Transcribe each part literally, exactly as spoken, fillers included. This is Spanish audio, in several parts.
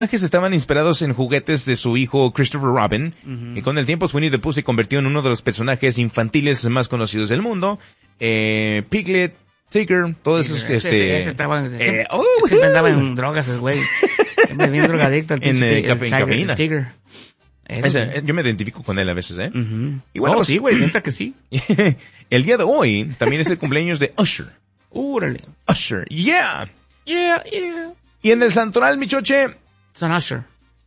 personajes estaban inspirados en juguetes de su hijo Christopher Robin, Ujú. y con el tiempo Winnie the Pooh se convirtió en uno de los personajes infantiles más conocidos del mundo. Eh, Piglet, Tigger, todos esos, Ese- este... ese- ese estaba- eh, siempre- oh, siempre andaba en drogas, ese güey. Siempre bien drogadicto. El En, pinche eh, ti- café- el en Tiger, cafeína. el Tigger. Eso ese, sí. eh, yo me identifico con él a veces, ¿eh? Ujú. Y bueno, Oh, pues- sí, güey, neta que sí. El día de hoy también es el cumpleaños de Usher. Úrale. Usher, yeah. Yeah, yeah. Y en el santoral, mi choche, Son Usher.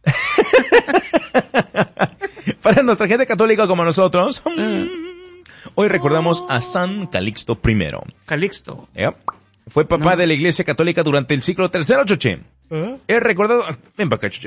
para nuestra gente católica como nosotros, Mm. hoy recordamos a San Calixto I. Calixto. Yep. Fue papá No. de la iglesia católica durante el siglo tercero, choche. ¿Eh? He recordado... Ven para acá, choche.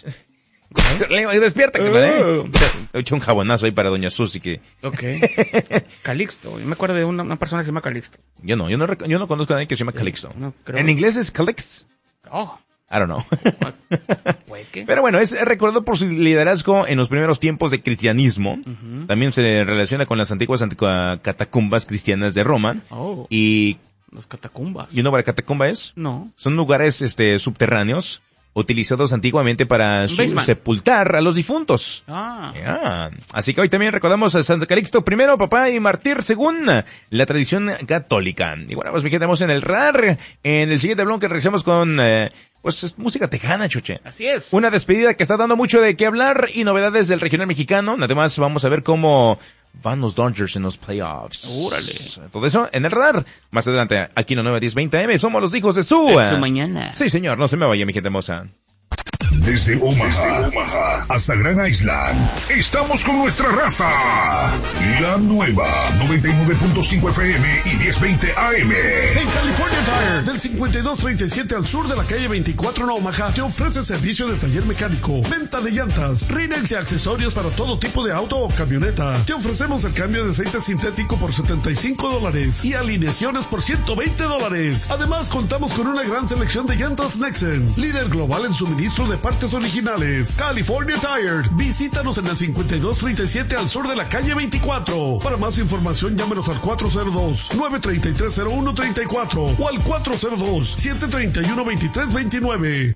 Le- Despierta, que me Oh. He hecho un jabonazo ahí para doña Susi, que... Ok. Calixto. Yo me acuerdo de una, una persona que se llama Calixto. Yo no, yo no, rec- yo no conozco a nadie que se llama Calixto. No, creo. En inglés es Calix. Oh. I don't know. Güey, ¿qué? Pero bueno, es recordado por su liderazgo en los primeros tiempos de cristianismo. Ujú. También se relaciona con las antiguas antigua- catacumbas cristianas de Roma. Oh. Y, Los catacumbas. ¿you know what a catacumba es? No. Son lugares este, subterráneos utilizados antiguamente para su- Basement. sepultar a los difuntos. Ah. Ya. Así que hoy también recordamos a San Calixto I, papá, y mártir según la tradición católica. Y bueno, pues me quedamos en el R A R. En el siguiente bloque regresamos con, eh, pues, es música tejana, choche. Así es. Una despedida que está dando mucho de qué hablar y novedades del regional mexicano. Además, vamos a ver cómo van los Dodgers en los playoffs. Órale. Todo eso en el radar. Más adelante, aquí en la nueva diez veinte A M, somos los hijos de su... De su mañana. Sí, señor, no se me vaya, mi gente hermosa. Desde Omaha, Desde Omaha hasta Grand Island, estamos con nuestra raza. La nueva noventa y nueve punto cinco F M y diez veinte A M. En California Tire, del cincuenta y dos treinta y siete al sur de la calle veinticuatro en Omaha, te ofrece servicio de taller mecánico, venta de llantas, rínex y accesorios para todo tipo de auto o camioneta. Te ofrecemos el cambio de aceite sintético por setenta y cinco dólares y alineaciones por ciento veinte dólares. Además, contamos con una gran selección de llantas Nexen, líder global en suministro de partes originales. California Tire, visítanos en el cincuenta y dos treinta y siete al sur de la calle veinticuatro. Para más información, llámenos al cuatro cero dos, nueve tres tres, cero uno tres cuatro o al cuatro cero dos, siete tres uno, dos tres dos nueve.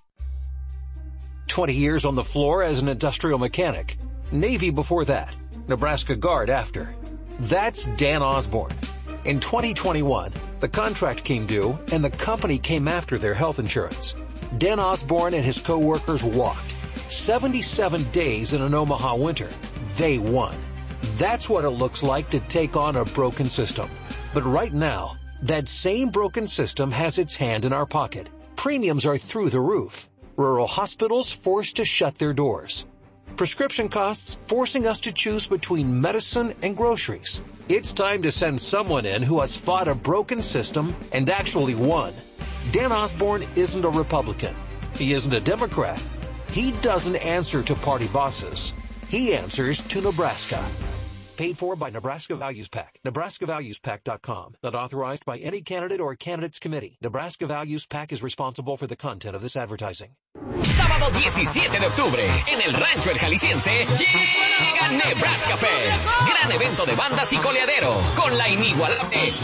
twenty years on the floor as an industrial mechanic. Navy before that. Nebraska Guard after. That's Dan Osborne. In twenty twenty-one, the contract came due and the company came after their health insurance. Dan Osborne and his co-workers walked. seventy-seven days in an Omaha winter. They won. That's what it looks like to take on a broken system. But right now, that same broken system has its hand in our pocket. Premiums are through the roof. Rural hospitals forced to shut their doors. Prescription costs forcing us to choose between medicine and groceries. It's time to send someone in who has fought a broken system and actually won. Dan Osborne isn't a Republican. He isn't a Democrat. He doesn't answer to party bosses. He answers to Nebraska. Paid for by Nebraska Values PAC. Nebraska Values Pac dot com. Not authorized by any candidate or candidates committee. Nebraska Values PAC is responsible for the content of this advertising. Sábado diecisiete de octubre, en el Rancho El Jalisciense, llega Nebraska Fest. Gran evento de bandas y coleadero, con la inigualable